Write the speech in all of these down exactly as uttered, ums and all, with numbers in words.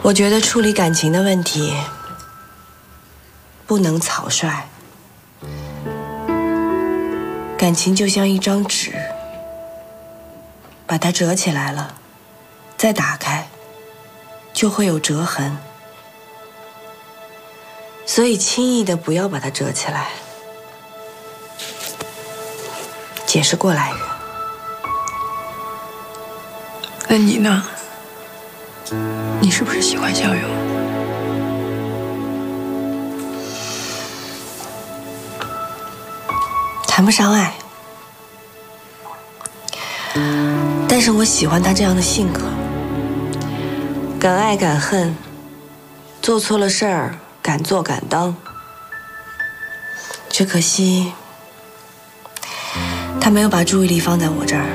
我觉得处理感情的问题不能草率，感情就像一张纸，把它折起来了，再打开，就会有折痕。所以轻易的不要把它折起来。姐是过来人， 那你呢？你是不是喜欢小勇？ 谈不上爱，但是我喜欢他这样的性格，敢爱敢恨，做错了事儿敢做敢当。只可惜他没有把注意力放在我这儿。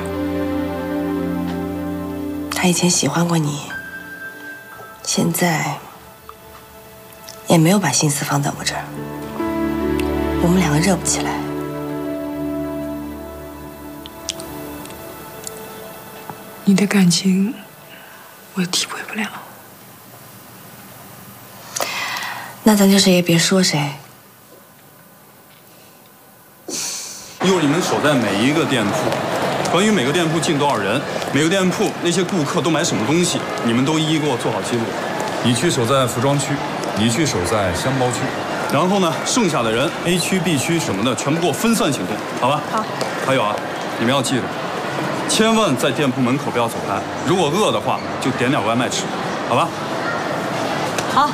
他以前喜欢过你，现在也没有把心思放在我这儿，我们两个热不起来。 你的感情我体会不了。 那咱就谁也别说谁。 一会儿你们守在每一个店铺，关于每个店铺进多少人，每个店铺那些顾客都买什么东西，你们都一一给我做好记录。 你去守在服装区，你去守在箱包区， 然后呢，剩下的人 A 区、B 区什么的，全部给我分散行动，好吧？ 好。 还有啊，你们要记着，千万在店铺门口不要走开。如果饿的话，就点点外卖吃，好吧？ 好。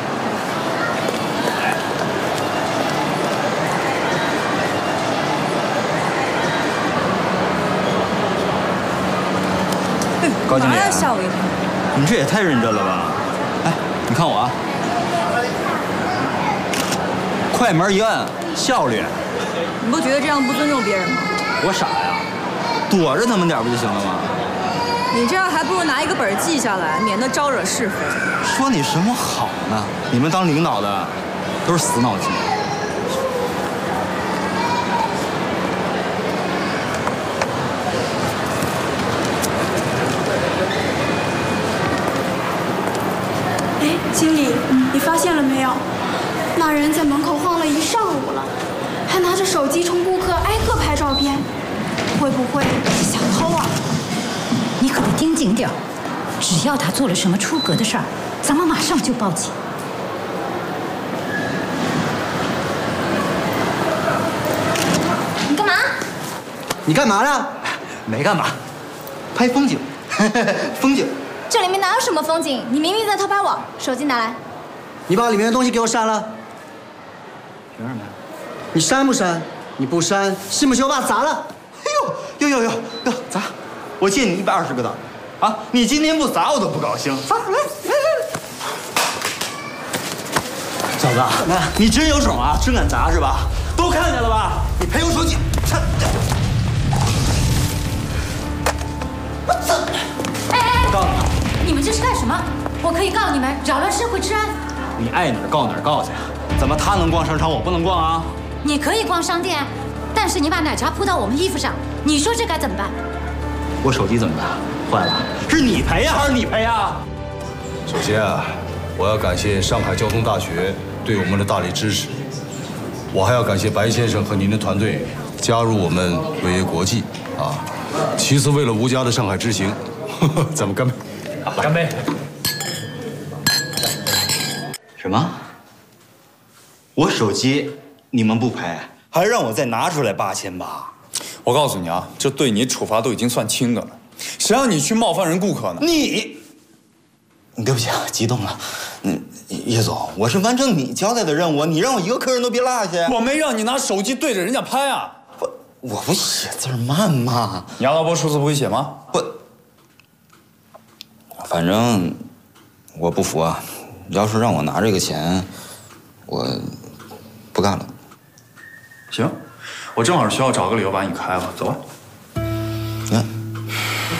高经理， 吓我一跳！ 你这也太认真了吧！哎，你看我啊，快门一按，效率。 你不觉得这样不尊重别人吗？ 我傻呀，躲着他们点不就行了吗？ 你这样还不如拿一个本记下来，免得招惹是非。 说你什么好呢？你们当领导的都是死脑筋。 经理，你发现了没有？那人在门口晃了一上午了，还拿着手机冲顾客挨个拍照片，会不会是小偷啊？ 你可得盯紧点儿，只要他做了什么出格的事儿，咱们马上就报警。 你干嘛？ 你干嘛呢？ 没干嘛，拍风景，风景。 这里面哪有什么风景？你明明在偷拍我，手机拿来。 你把里面的东西给我删了。 凭什么呀？ 你删不删？你不删，信不信我把它砸了？ 哎呦呦呦呦呦，砸！我借你一百二十个的，啊！你今天不砸我都不高兴。砸！来来来！小子，你真有种啊！真敢砸是吧？都看见了吧？你赔我手机！ 我走！哎哎！ 我告诉你。 你们这是干什么？我可以告你们扰乱社会治安。 你爱哪儿告哪儿告去，怎么他能逛商场，我不能逛啊？ 你可以逛商店，但是你把奶茶扑到我们衣服上，你说这该怎么办？ 我手机怎么办？坏了，是你赔呀，还是你赔呀？ 首先啊，我要感谢上海交通大学对我们的大力支持，我还要感谢白先生和您的团队加入我们伟业国际啊。其次，为了吴家的上海之行，呵呵咱们干杯！ 干杯！什么？我手机你们不赔，还让我再拿出来八千八？ 我告诉你啊，这对你处罚都已经算轻的了，谁让你去冒犯人顾客呢？ 你，你对不起啊，激动了。嗯，叶总，我是完成你交代的任务，你让我一个客人都别落下。 我没让你拿手机对着人家拍啊！ 我我不写字慢吗？ 你阿拉伯数字不会写吗？ 不。反正我不服啊！要是让我拿这个钱，我不干了。 行，我正好需要找个理由把你开了，走吧。